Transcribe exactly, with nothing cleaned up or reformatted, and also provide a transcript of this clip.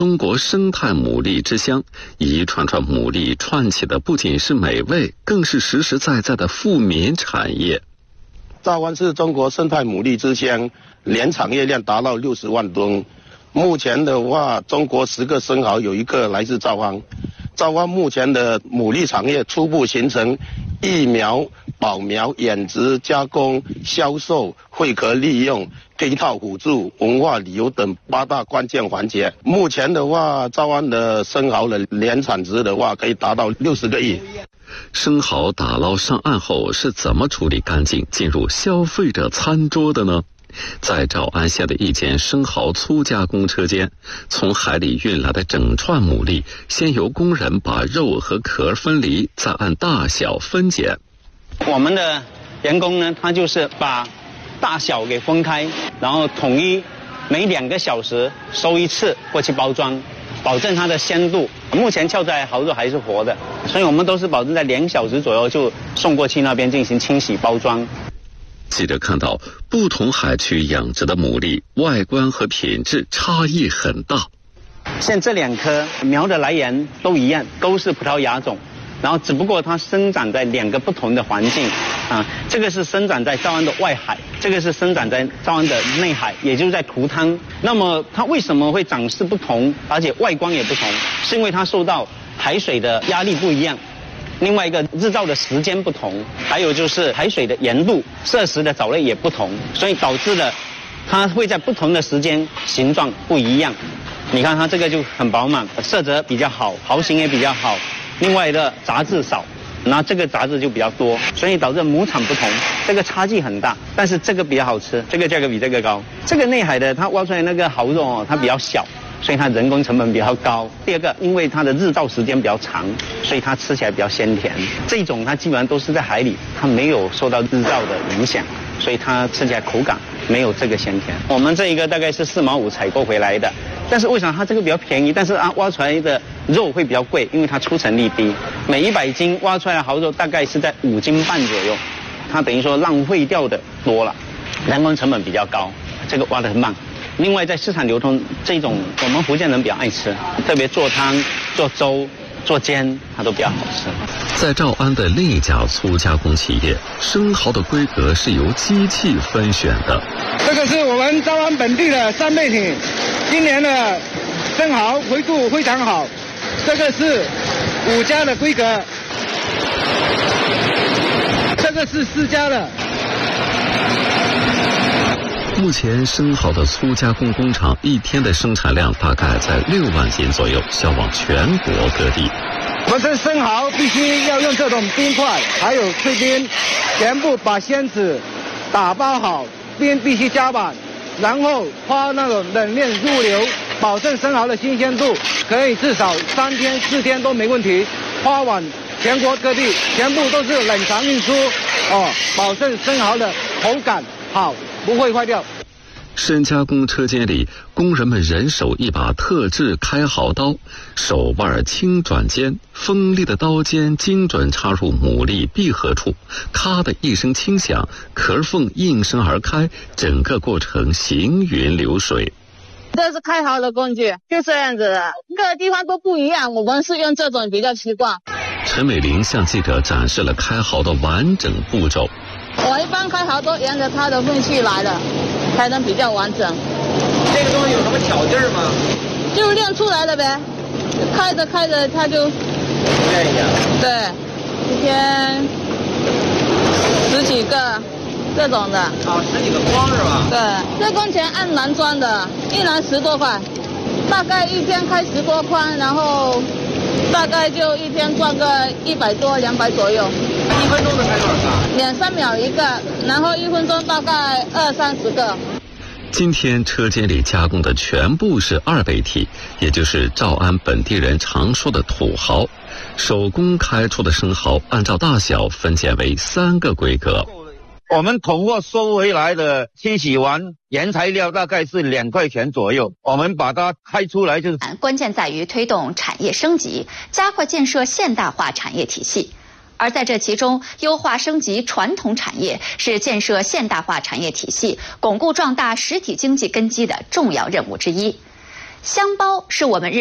中国生态牡蛎之乡，一串串牡蛎串起的不仅是美味，更是实实在在的富民产业。 兆安是中国生态牡蛎之乡，年产业量达到六十万吨。目前的话，中国十个生蚝有一个来自兆安。兆安目前的牡蛎产业初步形成育苗、保苗、养殖、加工、销售、会壳利用、配套辅助、文化旅游等八大关键环节。目前的话，兆安的生蚝的年产值的话，可以达到六十个亿。 生蚝打捞上岸后是怎么处理干净，进入消费者餐桌的呢？在诏安县的一间生蚝粗加工车间，从海里运来的整串牡蛎，先由工人把肉和壳分离，再按大小分拣。 我们的员工呢，他就是把大小给分开，然后统一每两个小时收一次过去包装，保证它的鲜度。目前跳出来蚝肉还是活的，所以我们都是保证在两小时左右就送过去那边进行清洗包装。 记者看到，不同海区养殖的牡蛎外观和品质差异很大。 现在这两颗苗的来源都一样，都是葡萄牙种，然后只不过它生长在两个不同的环境啊，这个是生长在兆安的外海，这个是生长在兆安的内海，也就是在涂汤。那么它为什么会长势不同，而且外观也不同？是因为它受到海水的压力不一样。另外一个日照的时间不同，还有就是海水的盐度、摄食的藻类也不同，所以导致了它会在不同的时间形状不一样。你看它这个就很饱满，色泽比较好，毫型也比较好，另外的杂质少，然后这个杂质就比较多，所以导致亩产不同，这个差距很大。但是这个比较好吃，这个价格比这个高。这个内海的它挖出来那个蚝肉哦，它比较小，所以它人工成本比较高。第二个，因为它的日照时间比较长，所以它吃起来比较鲜甜。这种它基本上都是在海里，它没有受到日照的影响，所以它吃起来口感没有这个鲜甜。我们这一个大概是四毛五采购回来的，但是为什么它这个比较便宜？但是啊，挖出来的肉会比较贵，因为它出成率低。每一百斤挖出来的蚝肉大概是在五斤半左右，它等于说浪费掉的多了，人工成本比较高，这个挖得很慢。另外，在市场流通这种，我们福建人比较爱吃，特别做汤、做粥、做煎，它都比较好吃。 在兆安的另一家粗加工企业，生蚝的规格是由机器分选的。 这个是我们兆安本地的三倍体，今年的生蚝回度非常好。这个是五家的规格，这个是四家的。 目前生蚝的粗加工工厂一天的生产量大概在六万斤左右，销往全国各地。 我们这生蚝必须要用这种冰块，还有碎冰，全部把鲜子打包好，冰必须加满，然后花那种冷链入流，保证生蚝的新鲜度，可以至少三天四天都没问题。花往全国各地，全部都是冷藏运输，哦，保证生蚝的口感好，不会坏掉。 深加工车间里，工人们人手一把特制开蚝刀，手腕轻转尖，锋利的刀尖精准插入牡蛎闭合处，咔的一声轻响，壳缝应声而开，整个过程行云流水。 这是开蚝的工具，就这样子的，各个地方都不一样，我们是用这种比较习惯。 陈美玲向记者展示了开蚝的完整步骤。 我一般开蚝都沿着它的缝隙来的，才能比较完整。 这个东西有什么巧劲儿吗？ 就练出来的呗，开着开着它就练一下。 对，一天十几个这种的。 啊，十几个筐是吧？ 对，这工钱按篮装的，一篮十多块，大概一天开十多筐，然后大概就一天赚个一百多、两百左右。 一分钟能开多少个？ 两三秒一个，然后一分钟大概二三十个。 今天车间里加工的全部是二倍体，也就是兆安本地人常说的土蚝。手工开出的生蚝按照大小分拣为三个规格。 我们统货收回来的清洗完原材料大概是两块钱左右，我们把它开出来就是。 关键在于推动产业升级，加快建设现代化产业体系。而在这其中，优化升级传统产业是建设现代化产业体系、巩固壮大实体经济根基的重要任务之一。 香包是我们日